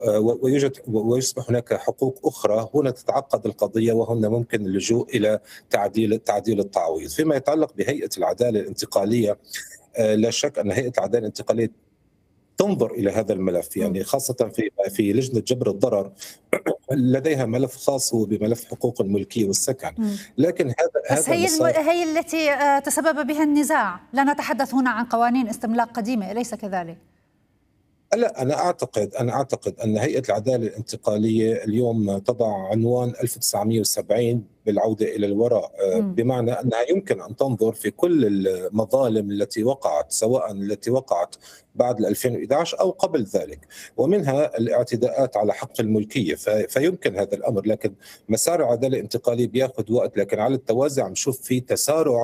ويصبح هناك حقوق أخرى. هنا تتعقد القضية، وهنا ممكن اللجوء إلى تعديل التعويض. فيما يتعلق بهيئة العدالة الانتقالية، لا شك أن هيئة العدالة الانتقالية تنظر إلى هذا الملف، يعني خاصة في لجنة جبر الضرر لديها ملف خاص هو بملف حقوق الملكية والسكن. لكن بس هي التي تسبب بها النزاع. لا نتحدث هنا عن قوانين استملاك قديمة، أليس كذلك؟ لا، أنا أعتقد أن هيئة العدالة الانتقالية اليوم تضع عنوان 1970 بالعودة إلى الوراء، بمعنى أنها يمكن أن تنظر في كل المظالم التي وقعت، سواء التي وقعت بعد 2011 أو قبل ذلك، ومنها الاعتداءات على حق الملكية. فيمكن هذا الأمر، لكن مسار العدالة الانتقالية بياخذ وقت. لكن على التوازي عم نشوف في تسارع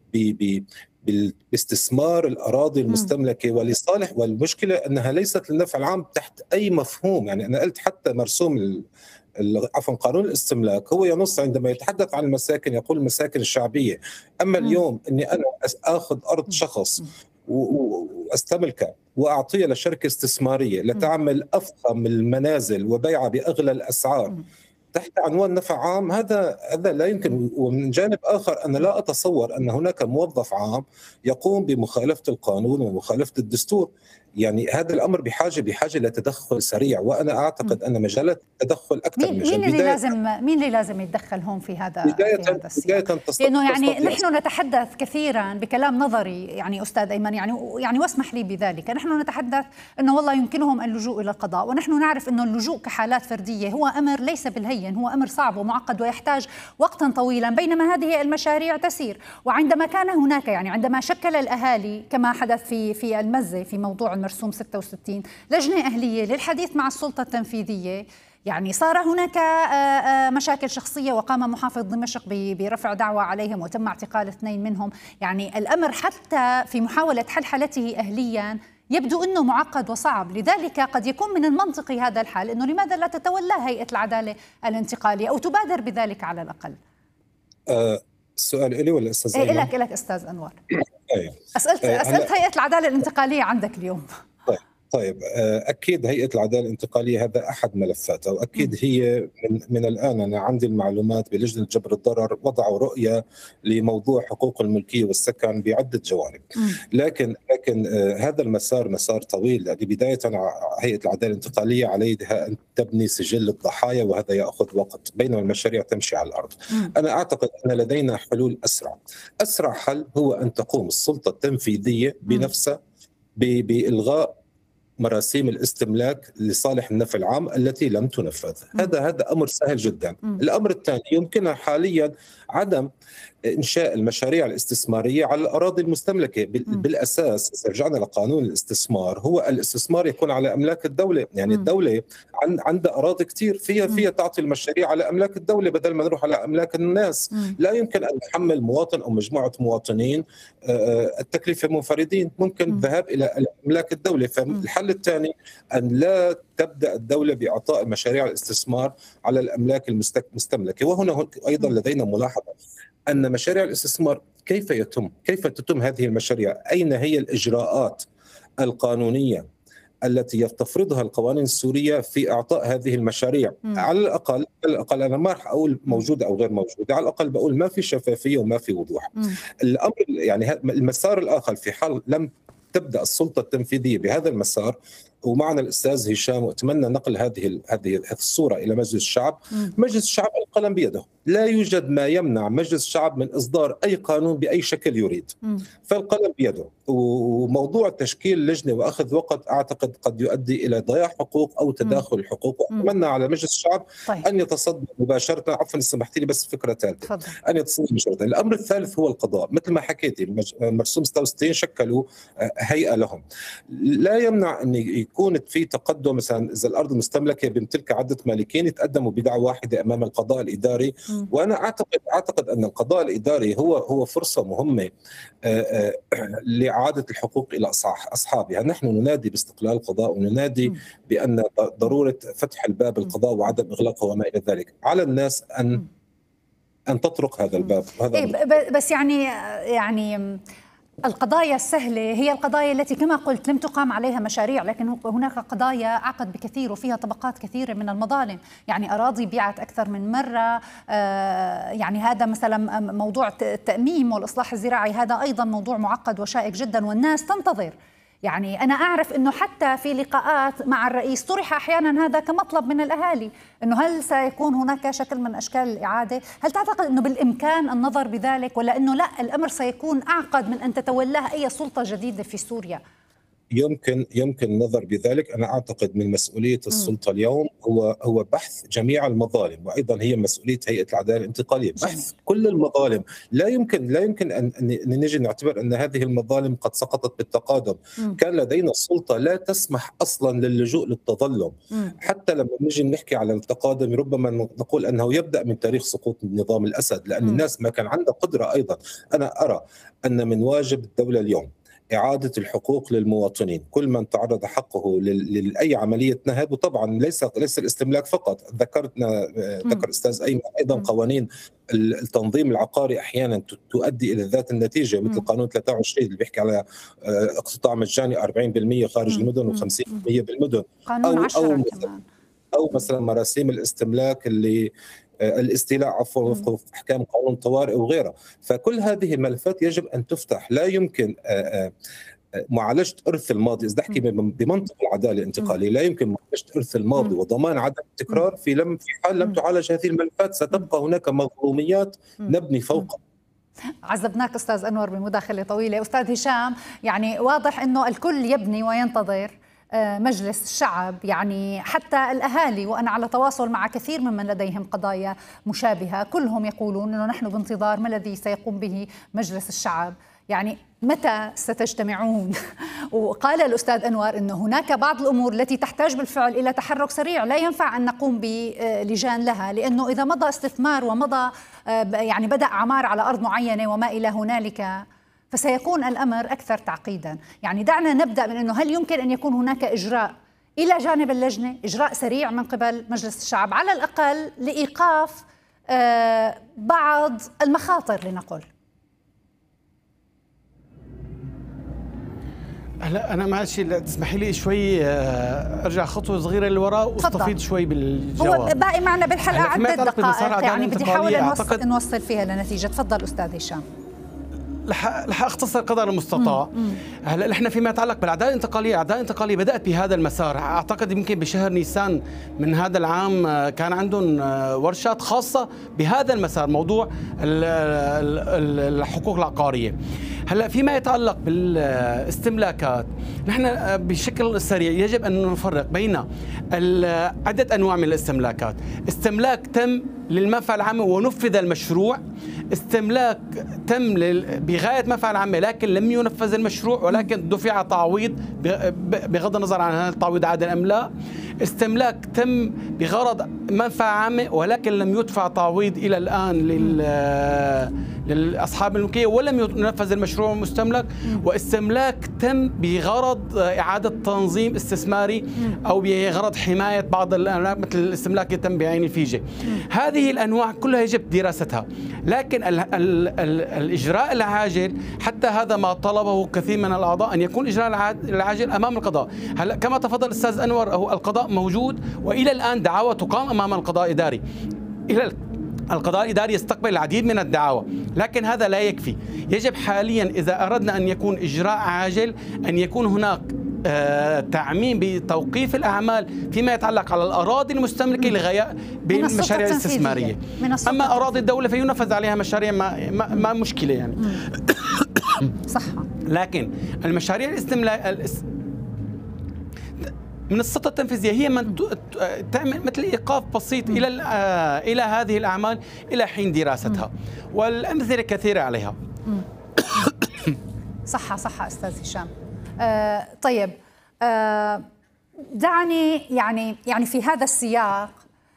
باستثمار الأراضي المستملكة ولصالح، والمشكلة أنها ليست للنفع العام تحت أي مفهوم. يعني أنا قلت حتى مرسوم قانون الاستملاك هو ينص عندما يتحدث عن المساكن يقول المساكن الشعبية. أما اليوم أني أنا أخذ أرض شخص واستملكها واعطيها لشركه استثماريه لتعمل افخم المنازل وبيعها باغلى الاسعار تحت عنوان نفع عام، هذا لا يمكن. ومن جانب آخر أنا لا أتصور أن هناك موظف عام يقوم بمخالفة القانون ومخالفة الدستور. يعني هذا الأمر بحاجة لتدخل سريع، وأنا أعتقد أن مجالات التدخل أكثر من مين اللي لازم يتدخل هون في هذا السياق؟ لأنه يعني نحن نتحدث كثيرا بكلام نظري، يعني أستاذ أيمن، يعني واسمح لي بذلك، نحن نتحدث أنه والله يمكنهم اللجوء إلى القضاء، ونحن نعرف أنه اللجوء كحالات فردية هو أمر ليس بالهين، هو أمر صعب ومعقد ويحتاج وقتا طويلا، بينما هذه المشاريع تسير. وعندما كان هناك عندما شكل الأهالي كما حدث في المزة في موضوع المرسوم 66 لجنة أهلية للحديث مع السلطة التنفيذية، يعني صار هناك مشاكل شخصية، وقام محافظ دمشق برفع دعوى عليهم وتم اعتقال 2 منهم. يعني الأمر حتى في محاولة حل حالته أهليا يبدو أنه معقد وصعب. لذلك قد يكون من المنطقي هذا الحال أنه لماذا لا تتولى هيئة العدالة الانتقالية أو تبادر بذلك على الأقل. السؤال إلي ولا أستاذ أيمن؟ إلك أستاذ أنور. أسألت هيئة العدالة الانتقالية عندك اليوم. طيب أكيد هيئة العدالة الانتقالية هذا أحد ملفاتها، وأكيد هي من الآن أنا عندي المعلومات بلجنة جبر الضرر وضعوا رؤية لموضوع حقوق الملكية والسكن بعدة جوانب. لكن هذا المسار مسار طويل. بداية هيئة العدالة الانتقالية عليها أن تبني سجل الضحايا، وهذا يأخذ وقت، بينما المشاريع تمشي على الأرض. أنا أعتقد أن لدينا حلول أسرع حل هو أن تقوم السلطة التنفيذية بنفسها بإلغاء مراسيم الاستملاك لصالح النفع العام التي لم تنفذ. هذا أمر سهل جدا. الأمر الثاني يمكنها حاليا عدم إنشاء المشاريع الاستثمارية على الأراضي المستملكة. بالأساس إذا رجعنا لقانون الاستثمار، هو الاستثمار يكون على أملاك الدولة. يعني الدولة عندها أراضي كثير فيها تعطي المشاريع على أملاك الدولة بدل ما نروح على أملاك الناس. لا يمكن أن نحمل مواطن أو مجموعة مواطنين التكلفة منفردين، ممكن الذهاب إلى أملاك الدولة. فالحل الثاني أن لا تبدأ الدولة بإعطاء مشاريع الاستثمار على الأملاك المستملكة. وهنا أيضا لدينا ملاحظة أن مشاريع الاستثمار كيف تتم هذه المشاريع؟ أين هي الإجراءات القانونية التي تفرضها القوانين السورية في إعطاء هذه المشاريع؟ على الأقل أنا ما راح أقول موجودة أو غير موجودة، على الأقل بقول ما في شفافية وما في وضوح. الأمر يعني المسار الآخر في حال لم تبدأ السلطة التنفيذية بهذا المسار، ومعنا الأستاذ هشام، وأتمنى نقل هذه الصورة إلى مجلس الشعب. مجلس الشعب القلم بيده، لا يوجد ما يمنع مجلس الشعب من إصدار أي قانون بأي شكل يريد، فالقلم بيده. وموضوع تشكيل لجنة وأخذ وقت أعتقد قد يؤدي إلى ضياع حقوق أو تداخل الحقوق. وأتمنى على مجلس الشعب أن يتصدى مباشرة. عفوا سمحتي لي بس فكرة ثالثة، أن يتصدى مباشرة. الأمر الثالث هو القضاء. مثل ما حكيتي مرسوم 66 شكلوا هيئة لهم، لا يمنع أن يكون في تقدم. مثلا إذا الأرض المستملكة بيمتلكها عدة مالكين يتقدموا بدعوى واحدة أمام القضاء الإداري. وأنا أعتقد أن القضاء الإداري هو فرصة مهمة لإعادة الحقوق إلى أصحابها. نحن ننادي باستقلال القضاء، وننادي بأن ضرورة فتح الباب القضاء وعدم إغلاقه وما إلى ذلك. على الناس أن تطرق هذا الباب. بس يعني القضايا السهلة هي القضايا التي كما قلت لم تقام عليها مشاريع، لكن هناك قضايا أعقد بكثير وفيها طبقات كثيرة من المظالم، يعني أراضي بيعت أكثر من مرة، يعني هذا مثلا موضوع التأميم والإصلاح الزراعي، هذا أيضا موضوع معقد وشائك جدا والناس تنتظر. يعني أنا أعرف أنه حتى في لقاءات مع الرئيس طرح أحيانا هذا كمطلب من الأهالي، أنه هل سيكون هناك شكل من أشكال الإعادة؟ هل تعتقد أنه بالإمكان النظر بذلك، ولا أنه لا، الأمر سيكون أعقد من أن تتولاه أي سلطة جديدة في سوريا؟ يمكن النظر بذلك. انا اعتقد من مسؤوليه السلطه اليوم هو بحث جميع المظالم، وايضا هي مسؤوليه هيئه العداله الانتقاليه بحث كل المظالم. لا يمكن ان نجي نعتبر ان هذه المظالم قد سقطت بالتقادم. كان لدينا السلطه لا تسمح اصلا للجوء للتظلم. حتى لما نجي نحكي على التقادم ربما نقول انه يبدا من تاريخ سقوط نظام الاسد، لان الناس ما كان عندها قدره. ايضا انا ارى ان من واجب الدوله اليوم إعادة الحقوق للمواطنين، كل من تعرض حقه لأي عملية نهب، وطبعا ليس الاستملاك فقط. ذكر أستاذ أيمن أيضا قوانين التنظيم العقاري أحيانا تؤدي إلى ذات النتيجة، مثل قانون 23 اللي بيحكي على اقتطاع مجاني 40% خارج المدن و50% بالمدن، أو مثلا مراسيم الاستملاك اللي الاستيلاء عفوا وفق احكام قانون الطوارئ وغيرها. فكل هذه الملفات يجب ان تفتح. لا يمكن معالجه ارث الماضي، اذا نحكي بمنطق العداله الانتقاليه، لا يمكن معالجه ارث الماضي وضمان عدم التكرار في حال لم تعالج هذه الملفات. ستبقى هناك مظلوميات نبني فوقها. عذبناك أستاذ أنور بمداخلة طويلة. أستاذ هشام، يعني واضح أنه الكل يبني وينتظر مجلس الشعب، يعني حتى الأهالي، وأنا على تواصل مع كثير ممن لديهم قضايا مشابهة، كلهم يقولون أنه نحن بانتظار ما الذي سيقوم به مجلس الشعب، يعني متى ستجتمعون؟ وقال الأستاذ أنور أنه هناك بعض الأمور التي تحتاج بالفعل إلى تحرك سريع، لا ينفع أن نقوم بلجان لها، لأنه إذا مضى استثمار ومضى يعني بدأ عمار على أرض معينة وما إلى هنالك فسيكون الأمر أكثر تعقيدا. يعني دعنا نبدأ من أنه هل يمكن أن يكون هناك إجراء إلى جانب اللجنة، إجراء سريع من قبل مجلس الشعب على الأقل لإيقاف بعض المخاطر لنقل؟ هلا انا معلش تسمحي لي شوي ارجع خطوه صغيره للوراء واستفيد شوي بالجواب. هو باقي معنا بالحلقه عدة دقائق، يعني بدي احاول نوصل فيها لنتيجه. تفضل استاذ هشام. رح اختصر قدر المستطاع. هلا نحن فيما يتعلق بالعداله الانتقاليه، العداله الانتقاليه بدات بهذا المسار. اعتقد يمكن بشهر نيسان من هذا العام كان عندهم ورشات خاصه بهذا المسار، موضوع الحقوق العقاريه. هلا فيما يتعلق بالاستملاكات، نحن بشكل سريع يجب ان نفرق بين عده انواع من الاستملاكات. استملاك تم للمنفعه العامه ونفذ المشروع، استملاك تم بغايه منفعه العامه لكن لم ينفذ المشروع ولكن دفع تعويض بغض النظر عن هل التعويض عادل ام لا، استملاك تم بغرض منفعه عامه ولكن لم يدفع تعويض الى الان للاصحاب الملكيه ولم ينفذ المشروع المستملك، واستملاك تم بغرض اعاده تنظيم استثماري او بغرض حمايه بعض الاملاك مثل الاستملاك يتم بعين الفيجه. هذه الانواع كلها يجب دراستها، لكن الاجراء العاجل حتى هذا ما طلبه كثير من الاعضاء، ان يكون الاجراء العاجل امام القضاء. هلا كما تفضل الاستاذ انور، هو القضاء موجود والى الان دعاوى تقام امام القضاء الاداري. القضاء الإداري يستقبل العديد من الدعاوى، لكن هذا لا يكفي. يجب حاليا إذا أردنا أن يكون إجراء عاجل أن يكون هناك تعميم بتوقيف الأعمال فيما يتعلق على الأراضي المستملكة لغاية بالمشاريع الاستثمارية. أما أراضي الدولة فينفذ عليها مشاريع ما مشكلة يعني. صح. لكن المشاريع الاستملاك من السلطة التنفيذية هي من تعمل مثل إيقاف بسيط إلى هذه الأعمال إلى حين دراستها، والأمثلة كثيرة عليها. صح أستاذ هشام. طيب، دعني يعني في هذا السياق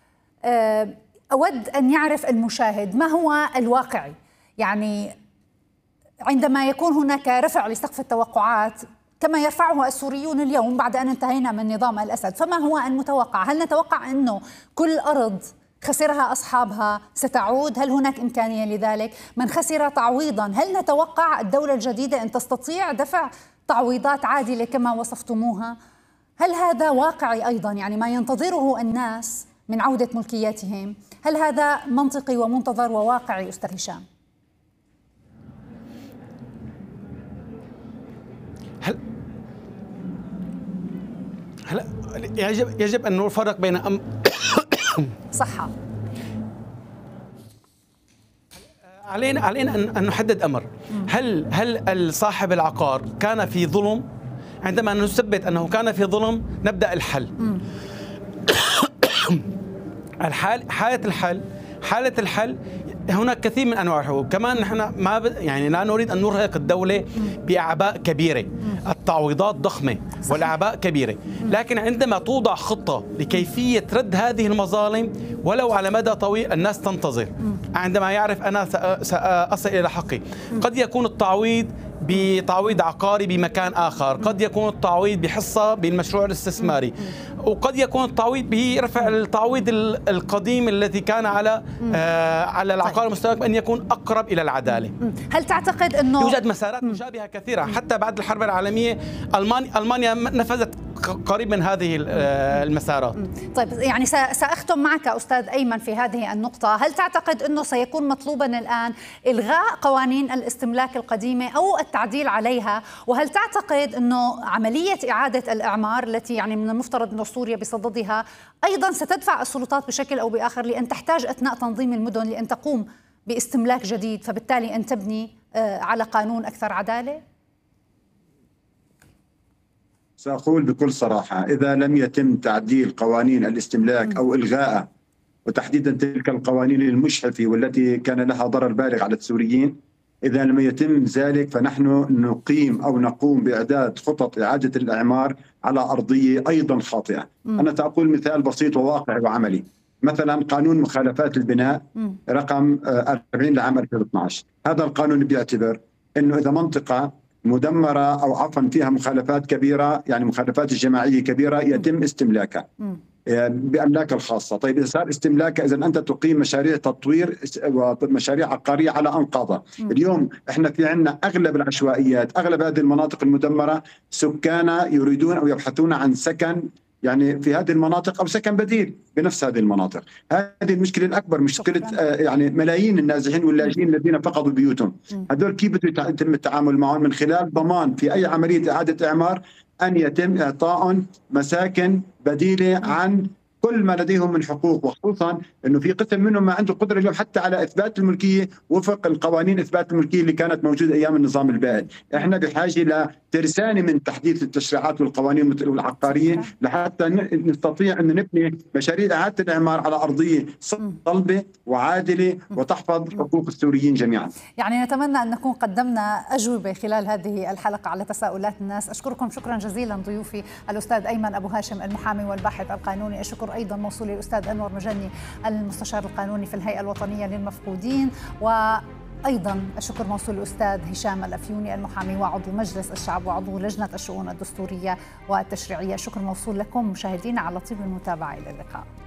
أود أن يعرف المشاهد ما هو الواقعي، يعني عندما يكون هناك رفع لسقف التوقعات كما يرفعه السوريون اليوم بعد أن انتهينا من نظام الأسد، فما هو المتوقع؟ هل نتوقع أنه كل أرض خسرها أصحابها ستعود؟ هل هناك إمكانية لذلك؟ من خسر تعويضا، هل نتوقع الدولة الجديدة أن تستطيع دفع تعويضات عادلة كما وصفتموها؟ هل هذا واقعي أيضا؟ يعني ما ينتظره الناس من عودة ملكياتهم، هل هذا منطقي ومنتظر وواقعي أستاذ هشام؟ هلا يجب أن نفرق بين صحة. علينا أن نحدد أمر. هل صاحب العقار كان في ظلم؟ عندما نثبت أنه كان في ظلم نبدأ الحل. حالة الحل هناك كثير من انواع الحقوق، كمان نحن يعني لا نريد ان نرهق الدوله باعباء كبيره، التعويضات ضخمه والاعباء كبيره، لكن عندما توضع خطه لكيفيه رد هذه المظالم ولو على مدى طويل الناس تنتظر. عندما يعرف انا ساصل الى حقي، قد يكون التعويض بتعويض عقاري بمكان آخر، قد يكون التعويض بحصة بالمشروع الاستثماري، وقد يكون التعويض برفع التعويض القديم الذي كان على العقار المستهلك أن يكون أقرب إلى العدالة. هل تعتقد أنه يوجد مسارات مشابهة كثيرة؟ حتى بعد الحرب العالمية ألمانيا نفذت قريب من هذه المسارات. طيب يعني سأختم معك أستاذ أيمن في هذه النقطة. هل تعتقد أنه سيكون مطلوبا الآن إلغاء قوانين الاستملاك القديمة أو التعديل عليها؟ وهل تعتقد أنه عملية إعادة الإعمار التي يعني من المفترض أن سوريا بصددها أيضا ستدفع السلطات بشكل أو بآخر لأن تحتاج أثناء تنظيم المدن لأن تقوم باستملاك جديد، فبالتالي أن تبني على قانون أكثر عدالة؟ سأقول بكل صراحة، إذا لم يتم تعديل قوانين الاستملاك أو إلغائها، وتحديدا تلك القوانين المشحفة والتي كان لها ضرر بالغ على السوريين، إذا لم يتم ذلك فنحن نقوم بإعداد خطط إعادة الإعمار على أرضية أيضا خاطئة. أنا سأقول مثال بسيط وواقعي وعملي. مثلا قانون مخالفات البناء رقم 40 لعام 2012، هذا القانون بيعتبر أنه إذا منطقة مدمرة أو عفوا فيها مخالفات كبيرة، يعني مخالفات الجماعية كبيرة، يتم استملاكها بأملاك الخاصة. طيب إذا صار استملاكها، إذا أنت تقيم مشاريع تطوير ومشاريع عقارية على أنقاضها. اليوم إحنا في عنا أغلب العشوائيات، أغلب هذه المناطق المدمرة سكانها يريدون أو يبحثون عن سكن يعني في هذه المناطق أو سكن بديل بنفس هذه المناطق. هذه المشكلة الأكبر، مشكلة يعني ملايين النازحين واللاجئين الذين فقدوا بيوتهم. هذول كيف بده يتم التعامل معهم؟ من خلال ضمان في أي عملية إعادة إعمار أن يتم إعطاء مساكن بديلة عن كل ما لديهم من حقوق، وخصوصا انه في قسم منهم ما عنده قدره اليوم حتى على اثبات الملكيه وفق القوانين اثبات الملكيه اللي كانت موجوده ايام النظام البائد. احنا بحاجه لترسانه من تحديث التشريعات والقوانين العقاريه لحتى نستطيع ان نبني مشاريع اعاده الاعمار على ارضيه صلبه وعادله وتحفظ حقوق السوريين جميعا. يعني نتمنى ان نكون قدمنا اجوبه خلال هذه الحلقه على تساؤلات الناس. اشكركم شكرا جزيلا ضيوفي الاستاذ ايمن ابو هاشم المحامي والباحث القانوني. الشكر أيضا موصول للأستاذ أنور مجني المستشار القانوني في الهيئة الوطنية للمفقودين، وأيضا الشكر موصول للأستاذ هشام الأفيوني المحامي وعضو مجلس الشعب وعضو لجنة الشؤون الدستورية والتشريعية. شكر موصول لكم مشاهدينا على طيب المتابعة. إلى اللقاء.